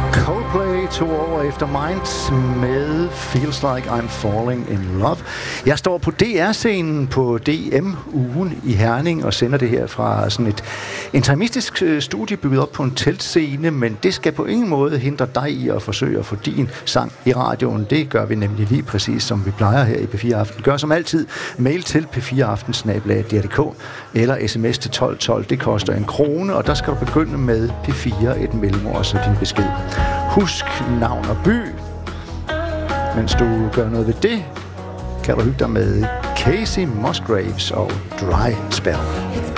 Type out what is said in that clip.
Coldplay 2 år efter Minds med Feels Like I'm Falling in Love. Jeg står på DR-scenen på DM-ugen i Herning og sender det her fra sådan et interimistisk studie bygget op på en teltscene, men det skal på ingen måde hindre dig i at forsøge at få din sang i radioen. Det gør vi nemlig lige præcis som vi plejer her i P4 Aften. Gør som altid mail til p4aften@dr.dk eller sms til 1212. Det koster 1 krone, og der skal du begynde med P4, et mellemord og så din besked. Husk navn og by. Mens du gør noget ved det, kan du hygge dig med Casey Musgraves og Dry Spell.